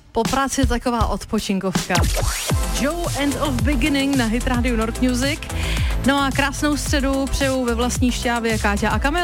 po práci taková odpočinkovka. Joe End of Beginning na Hit Radio North Music. No a krásnou středu přejou ve vlastní šťávě Káťa a Kamil.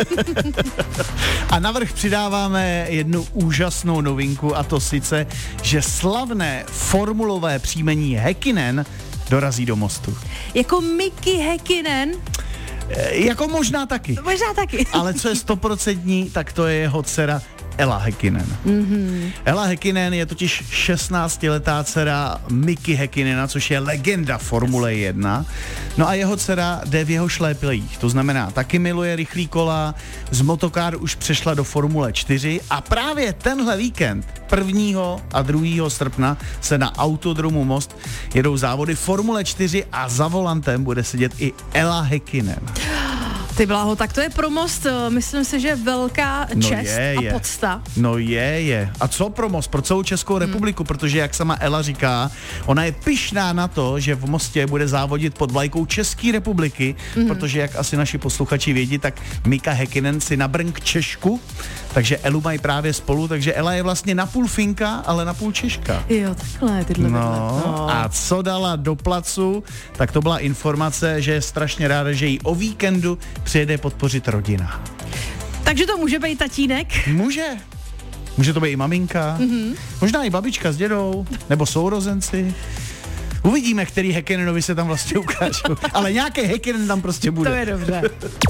A navrch přidáváme jednu úžasnou novinku, a to sice, že slavné formulové příjmení Häkkinen dorazí do Mostu. Jako Miki Häkkinen? Jako možná taky. Možná taky. Ale co je 100%, tak to je jeho dcera Ella Häkkinen. Mm-hmm. Ella Häkkinen je totiž 16letá dcera Miki Häkkinena, což je legenda Formule 1. No a jeho dcera jde v jeho šlépějích. To znamená, taky miluje rychlý kola, z motokár už přešla do Formule 4 a právě tenhle víkend 1. a 2. srpna se na autodromu Most jedou závody Formule 4 a za volantem bude sedět i Ella Häkkinen. Ty bláho, tak to je pro Most, myslím si, že velká čest a podsta. No je. A co pro Most? Pro celou Českou republiku, protože jak sama Ella říká, ona je pyšná na to, že v Mostě bude závodit pod vlajkou České republiky, protože jak asi naši posluchači vědí, tak Mika Häkkinen si nabrnk Češku, takže Elu mají právě spolu, takže Ella je vlastně napůl Finka, ale napůl Češka. Jo, takhle, tyhle. No. A co dala do placu, tak to byla informace, že je strašně ráda, že jí o víkendu přijede podpořit rodina. Takže to může být tatínek? Může to být i maminka, možná i babička s dědou, nebo sourozenci. Uvidíme, který Häkkinenovi se tam vlastně ukážou. Ale nějaký Häkkinen tam prostě bude. To je dobře.